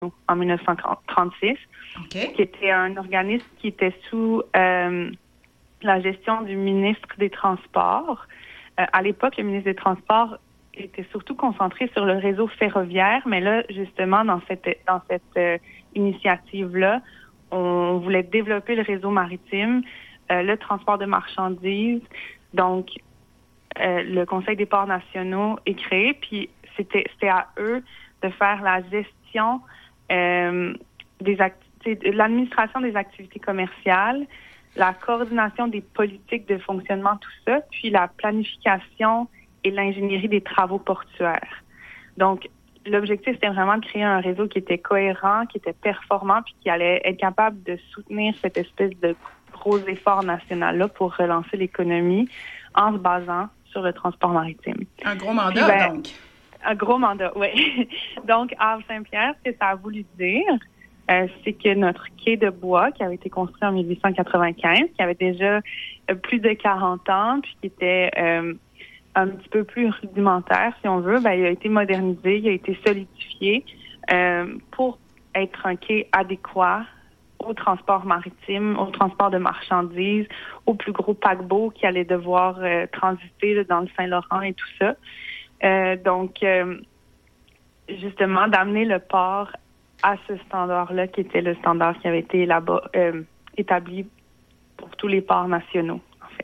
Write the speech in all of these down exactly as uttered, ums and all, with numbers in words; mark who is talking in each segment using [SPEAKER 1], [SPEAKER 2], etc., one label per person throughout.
[SPEAKER 1] en dix-neuf cent trente-six,
[SPEAKER 2] okay.
[SPEAKER 1] qui était un organisme qui était sous euh, la gestion du ministre des Transports. Euh, à l'époque, le ministre des Transports était surtout concentré sur le réseau ferroviaire, mais là, justement, dans cette, dans cette euh, initiative-là, on voulait développer le réseau maritime, euh, le transport de marchandises. Donc, euh, le Conseil des ports nationaux est créé, puis c'était, c'était à eux de faire la gestion euh, des activités, l'administration des activités commerciales, la coordination des politiques de fonctionnement, tout ça, puis la planification et l'ingénierie des travaux portuaires. Donc, l'objectif, c'était vraiment de créer un réseau qui était cohérent, qui était performant, puis qui allait être capable de soutenir cette espèce de gros effort national-là pour relancer l'économie en se basant sur le transport maritime.
[SPEAKER 2] Un gros mandat, puis, ben, donc.
[SPEAKER 1] Un gros mandat, oui. Donc, Havre-Saint-Pierre, ce que ça a voulu dire, euh, c'est que notre quai de bois, qui avait été construit en dix-huit cent quatre-vingt-quinze, qui avait déjà euh, plus de quarante ans, puis qui était euh, un petit peu plus rudimentaire, si on veut, ben, il a été modernisé, il a été solidifié euh, pour être un quai adéquat au transport maritime, au transport de marchandises, aux plus gros paquebots qui allaient devoir euh, transiter là, dans le Saint-Laurent et tout ça. Euh, donc, euh, justement, d'amener le port à ce standard-là, qui était le standard qui avait été là-bas euh, établi pour tous les ports nationaux, en fait.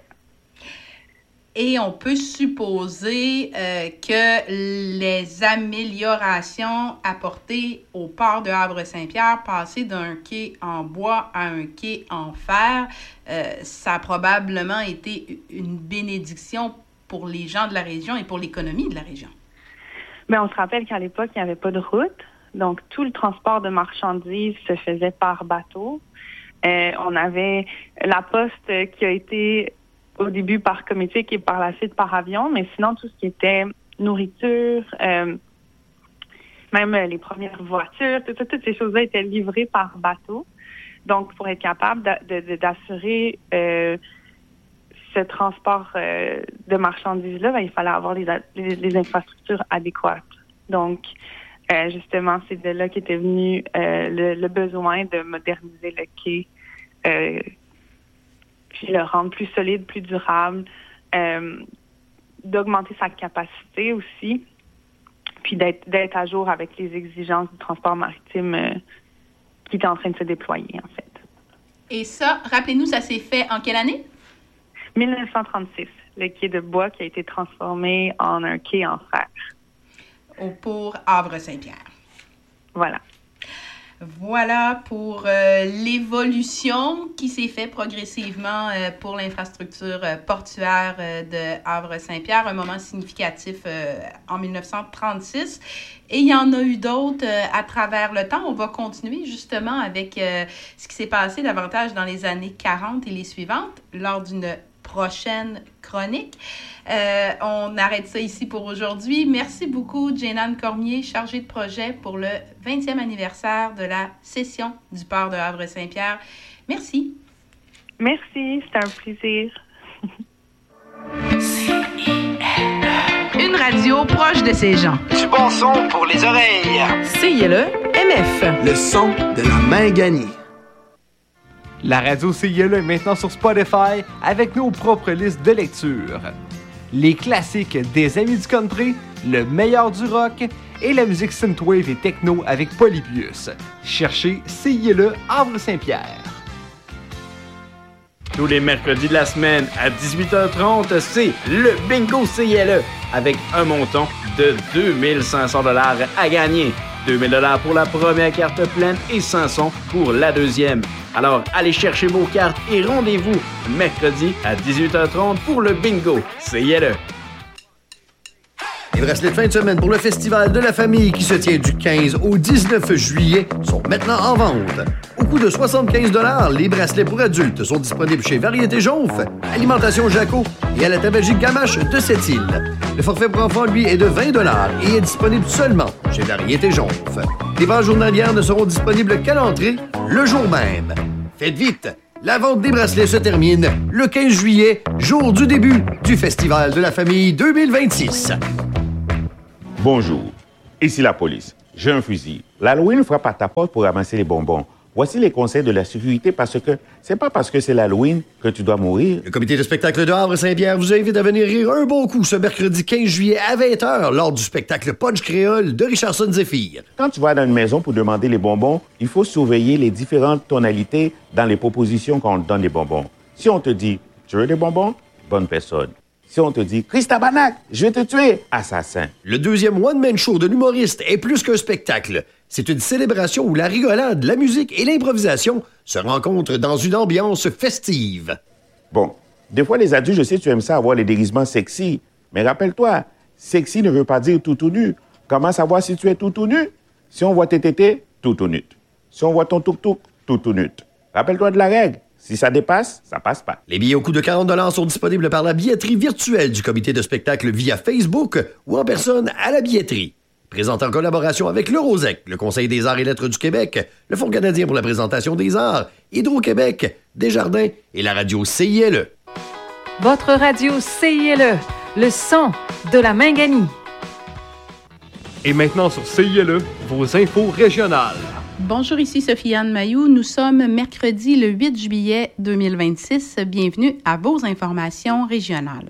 [SPEAKER 2] Et on peut supposer euh, que les améliorations apportées au port de Havre-Saint-Pierre, passer d'un quai en bois à un quai en fer, euh, ça a probablement été une bénédiction pour les gens de la région et pour l'économie de la région.
[SPEAKER 1] Bien, on se rappelle qu'à l'époque, il n'y avait pas de route. Donc, tout le transport de marchandises se faisait par bateau. Euh, on avait la poste qui a été au début par cométique et par la suite par avion, mais sinon, tout ce qui était nourriture, euh, même les premières voitures, tout, tout, toutes ces choses-là étaient livrées par bateau. Donc, pour être capable de, de, d'assurer euh, ce transport euh, de marchandises-là, ben, il fallait avoir les, les, les infrastructures adéquates. Donc, euh, justement, c'est de là qu'était venu euh, le, le besoin de moderniser le quai, euh, puis le rendre plus solide, plus durable, euh, d'augmenter sa capacité aussi, puis d'être, d'être à jour avec les exigences du transport maritime euh, qui est en train de se déployer, en fait.
[SPEAKER 2] Et ça, rappelez-nous, ça s'est fait en quelle année?
[SPEAKER 1] dix-neuf cent trente-six, le quai de bois qui a été transformé en un quai en fer.
[SPEAKER 2] Au pour Havre-Saint-Pierre.
[SPEAKER 1] Voilà.
[SPEAKER 2] Voilà pour euh, l'évolution qui s'est faite progressivement euh, pour l'infrastructure euh, portuaire euh, de Havre-Saint-Pierre, un moment significatif euh, en dix-neuf cent trente-six. Et il y en a eu d'autres euh, à travers le temps. On va continuer justement avec euh, ce qui s'est passé davantage dans les années quarante et les suivantes lors d'une prochaine chronique. Euh, on arrête ça ici pour aujourd'hui. Merci beaucoup, Jeanne Cormier, chargée de projet pour le vingtième anniversaire de la session du port de Havre-Saint-Pierre. Merci.
[SPEAKER 1] Merci, c'était un plaisir.
[SPEAKER 2] Une radio proche de ces gens.
[SPEAKER 3] Du bon son pour les oreilles.
[SPEAKER 2] C I L E M F.
[SPEAKER 4] Le son de la main gagnée.
[SPEAKER 5] La radio C I L E est maintenant sur Spotify avec nos propres listes de lecture. Les classiques des amis du country, le meilleur du rock et la musique synthwave et techno avec Polybius. Cherchez C I L E Havre-Saint-Pierre.
[SPEAKER 6] Tous les mercredis de la semaine à dix-huit heures trente, c'est le Bingo C I L E avec un montant de deux mille cinq cents dollars à gagner. deux mille dollars pour la première carte pleine et cinq cents pour la deuxième. Alors, allez chercher vos cartes et rendez-vous mercredi à dix-huit heures trente pour le Bingo C I L E.
[SPEAKER 7] Les bracelets de fin de semaine pour le Festival de la famille qui se tient du quinze au dix-neuf juillet sont maintenant en vente. Au coût de soixante-quinze dollars, les bracelets pour adultes sont disponibles chez Variété Jonf, Alimentation Jaco et à la tabagique Gamache de Sept-Îles. Le forfait pour enfants, lui, est de vingt dollars et est disponible seulement chez Variété Jonf. Les ventes journalières ne seront disponibles qu'à l'entrée le jour même. Faites vite! La vente des bracelets se termine le quinze juillet, jour du début du Festival de la famille deux mille vingt-six.
[SPEAKER 8] Bonjour, ici la police. j'ai un fusil. L'Halloween frappe à ta porte pour ramasser les bonbons. Voici les conseils de la sécurité parce que c'est pas parce que c'est l'Halloween que tu dois mourir.
[SPEAKER 7] Le comité de spectacle de Havre-Saint-Pierre vous invite à venir rire un bon coup ce mercredi quinze juillet à vingt heures lors du spectacle Punch Créole de Richardson Zephyr.
[SPEAKER 8] Quand tu vas dans une maison pour demander les bonbons, il faut surveiller les différentes tonalités dans les propositions quand on te donne les bonbons. Si on te dit « Tu veux des bonbons ?» Bonne personne. Si on te dit « Christabarnak, je vais te tuer !» Assassin.
[SPEAKER 7] Le deuxième one-man show de l'humoriste est plus qu'un spectacle. C'est une célébration où la rigolade, la musique et l'improvisation se rencontrent dans une ambiance festive.
[SPEAKER 8] Bon, des fois, les adultes, je sais, tu aimes ça avoir les déguisements sexy. Mais rappelle-toi, sexy ne veut pas dire tout tout nu. Comment savoir si tu es tout tout nu? Si on voit tes tétés, tout tout nu. Si on voit ton tuk-tuk, tout tout nu. Rappelle-toi de la règle. Si ça dépasse, ça passe pas.
[SPEAKER 7] Les billets au coût de quarante dollars sont disponibles par la billetterie virtuelle du comité de spectacle via Facebook ou en personne à la billetterie. Présenté en collaboration avec le Rosec, le Conseil des arts et lettres du Québec, le Fonds canadien pour la présentation des arts, Hydro-Québec, Desjardins et la radio C I L E.
[SPEAKER 9] Votre radio C I L E, le son de la Minganie.
[SPEAKER 5] Et maintenant sur C I L E, vos infos régionales.
[SPEAKER 2] Bonjour, ici Sophie-Anne Mailloux. Nous sommes mercredi le huit juillet deux mille vingt-six. Bienvenue à vos informations régionales.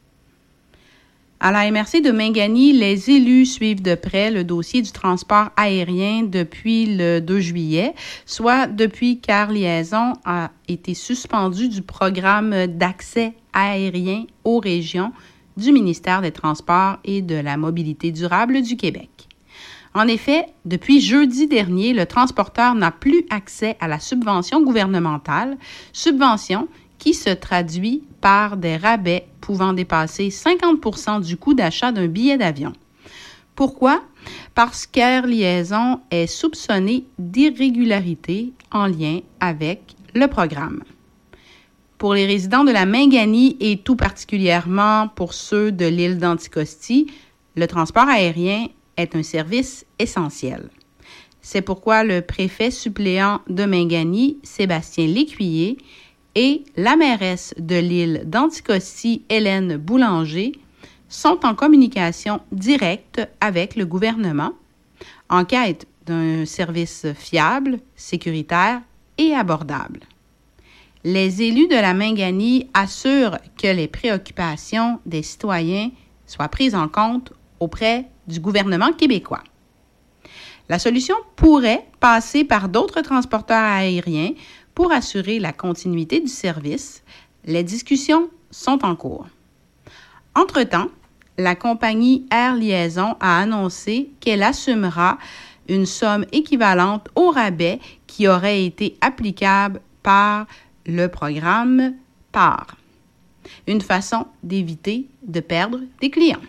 [SPEAKER 2] À la M R C de Mingani, les élus suivent de près le dossier du transport aérien depuis le deux juillet, soit depuis qu'Air Liaison a été suspendu du programme d'accès aérien aux régions du ministère des Transports et de la Mobilité durable du Québec. En effet, depuis jeudi dernier, le transporteur n'a plus accès à la subvention gouvernementale, subvention qui se traduit par des rabais pouvant dépasser cinquante pour cent du coût d'achat d'un billet d'avion. Pourquoi? Parce qu'Air Liaison est soupçonné d'irrégularité en lien avec le programme. Pour les résidents de la Mingani et tout particulièrement pour ceux de l'île d'Anticosti, le transport aérien est un service essentiel. C'est pourquoi le préfet suppléant de Mingani, Sébastien Lécuyer, et la mairesse de l'île d'Anticosti, Hélène Boulanger, sont en communication directe avec le gouvernement, en quête d'un service fiable, sécuritaire et abordable. Les élus de la Mingani assurent que les préoccupations des citoyens soient prises en compte auprès du gouvernement québécois. La solution pourrait passer par d'autres transporteurs aériens pour assurer la continuité du service. Les discussions sont en cours. Entre-temps, la compagnie Air Liaison a annoncé qu'elle assumera une somme équivalente au rabais qui aurait été applicable par le programme P A R. Une façon d'éviter de perdre des clients.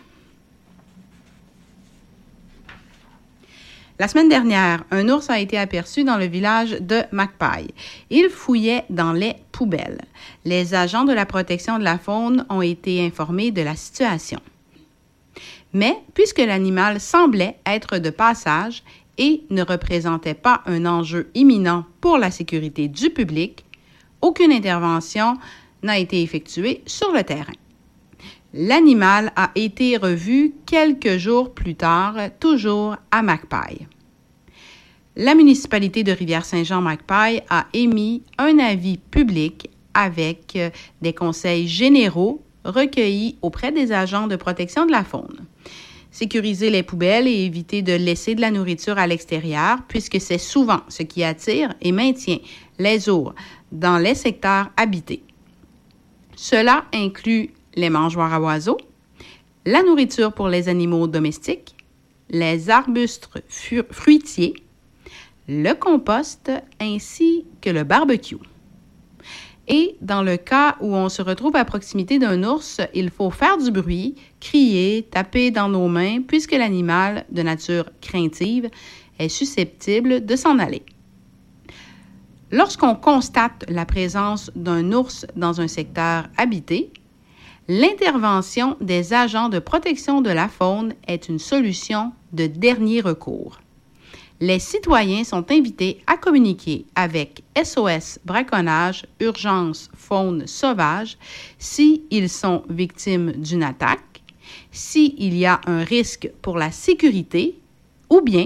[SPEAKER 2] La semaine dernière, un ours a été aperçu dans le village de Macpaille. Il fouillait dans les poubelles. Les agents de la protection de la faune ont été informés de la situation. Mais puisque l'animal semblait être de passage et ne représentait pas un enjeu imminent pour la sécurité du public, aucune intervention n'a été effectuée sur le terrain. L'animal a été revu quelques jours plus tard, toujours à Macpaille. La municipalité de Rivière-Saint-Jean-Macpaille a émis un avis public avec des conseils généraux recueillis auprès des agents de protection de la faune. Sécuriser les poubelles et éviter de laisser de la nourriture à l'extérieur, puisque c'est souvent ce qui attire et maintient les ours dans les secteurs habités. Cela inclut les mangeoires à oiseaux, la nourriture pour les animaux domestiques, les arbustes fruitiers, le compost ainsi que le barbecue. Et dans le cas où on se retrouve à proximité d'un ours, il faut faire du bruit, crier, taper dans nos mains, puisque l'animal, de nature craintive, est susceptible de s'en aller. Lorsqu'on constate la présence d'un ours dans un secteur habité, l'intervention des agents de protection de la faune est une solution de dernier recours. Les citoyens sont invités à communiquer avec S O S Braconnage Urgence Faune Sauvage s'ils sont victimes d'une attaque, s'il y a un risque pour la sécurité ou bien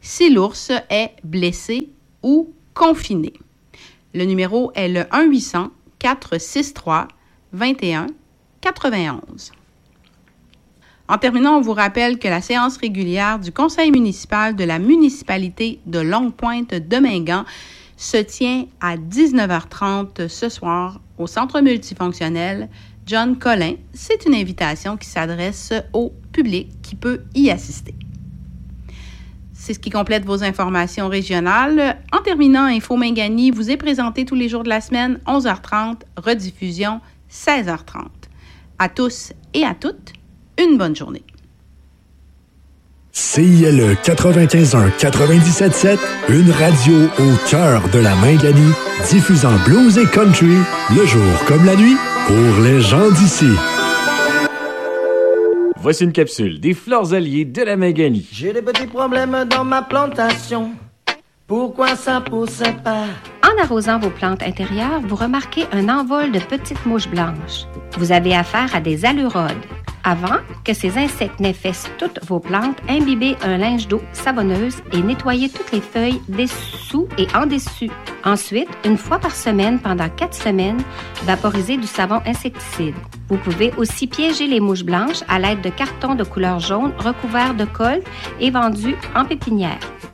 [SPEAKER 2] si l'ours est blessé ou confiné. Le numéro est le un huit cents quatre six trois vingt et un quatre-vingt-onze. En terminant, on vous rappelle que la séance régulière du conseil municipal de la municipalité de Longue-Pointe de Mingan se tient à dix-neuf heures trente ce soir au centre multifonctionnel John Collin. C'est une invitation qui s'adresse au public qui peut y assister. C'est ce qui complète vos informations régionales. En terminant, Info Mingani vous est présenté tous les jours de la semaine, onze heures trente, rediffusion seize heures trente. À tous et à toutes, une bonne journée.
[SPEAKER 10] C I L E quatre-vingt-quinze un quatre-vingt-dix-sept sept, une radio au cœur de la Mingani, diffusant blues et country, le jour comme la nuit, pour les gens d'ici.
[SPEAKER 6] Voici une capsule des fleurs alliées de la Mingani.
[SPEAKER 11] J'ai des petits problèmes dans ma plantation. Pourquoi ça pousse pas?
[SPEAKER 12] En arrosant vos plantes intérieures, vous remarquez un envol de petites mouches blanches. Vous avez affaire à des alurodes. Avant que ces insectes n'infestent toutes vos plantes, imbibez un linge d'eau savonneuse et nettoyez toutes les feuilles dessous et en dessus. Ensuite, une fois par semaine, pendant quatre semaines, vaporisez du savon insecticide. Vous pouvez aussi piéger les mouches blanches à l'aide de cartons de couleur jaune recouverts de colle et vendus en pépinière.